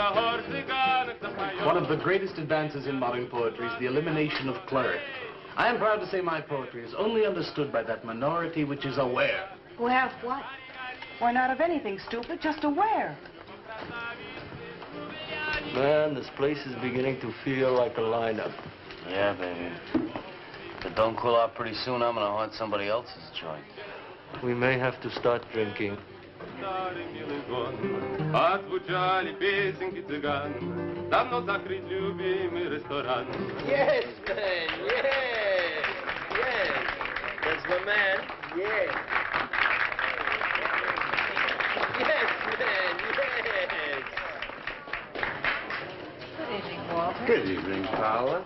One of the greatest advances in modern poetry is the elimination of clarity. I am proud to say my poetry is only understood by that minority which is aware. Aware of what? Why, not of anything, stupid, just aware. Man, this place is beginning to feel like a lineup. Yeah, baby. If it don't cool out pretty soon, I'm gonna haunt somebody else's joint. We may have to start drinking. Отзвучали песенки цыган, давно закрыт любимый ресторан. Yes, man, yes, yes. That's my man, yes. Yes, man, yes. Good evening, Walter. Good evening, Paula.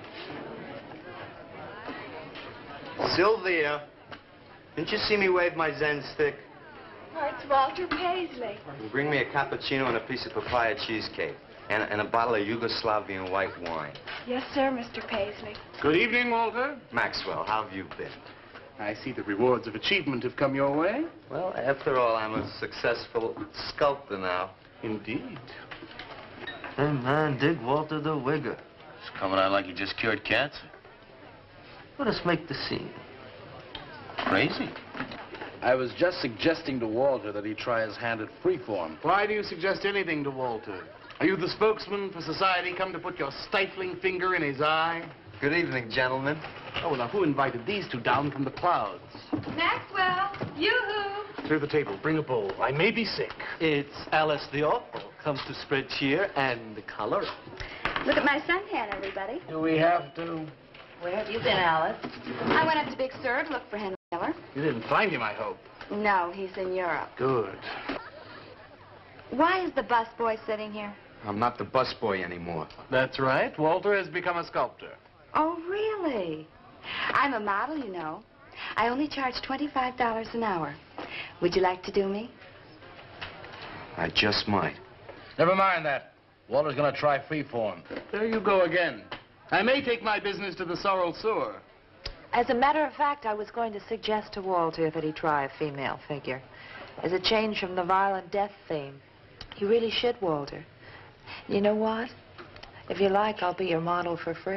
Sylvia, didn't you see me wave my Zen stick? Oh, it's Walter Paisley. Bring me a cappuccino and a piece of papaya cheesecake. And a bottle of Yugoslavian white wine. Yes, sir, Mr. Paisley. Good evening, Walter. Maxwell, how have you been? I see the rewards of achievement have come your way. Well, after all, I'm a successful sculptor now. Indeed. Hey, man, dig Walter the Wigger. It's coming out like you just cured cancer. Let us make the scene. Crazy. I was just suggesting to Walter that he try his hand at freeform. Why do you suggest anything to Walter? Are you the spokesman for society come to put your stifling finger in his eye? Good evening, gentlemen. Oh, now who invited these two down from the clouds? Maxwell, yoo-hoo. Clear the table. Bring a bowl. I may be sick. It's Alice the Opal. Comes to spread cheer and color. Look at my suntan, everybody. Do we have to? Where have you been, Alice? I went up to Big Sur to look for Henry Miller. You didn't find him, I hope. No, he's in Europe. Good. Why is the busboy sitting here? I'm not the busboy anymore. That's right. Walter has become a sculptor. Oh, really? I'm a model, you know. I only charge $25 an hour. Would you like to do me? I just might. Never mind that. Walter's gonna try freeform. There you go again. I may take my business to the Sorrel Sewer. As a matter of fact, I was going to suggest to Walter that he try a female figure. As a change from the violent death theme. You really should, Walter. You know what? If you like, I'll be your model for free.